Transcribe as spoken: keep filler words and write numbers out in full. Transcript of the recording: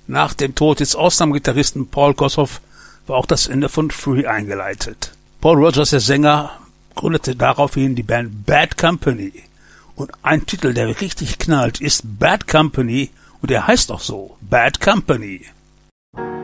Nach dem Tod des Ausnahmegitarristen Paul Kossoff war auch das Ende von Free eingeleitet. Paul Rodgers, der Sänger, gründete daraufhin die Band Bad Company. Und ein Titel, der richtig knallt, ist Bad Company und der heißt auch so, Bad Company.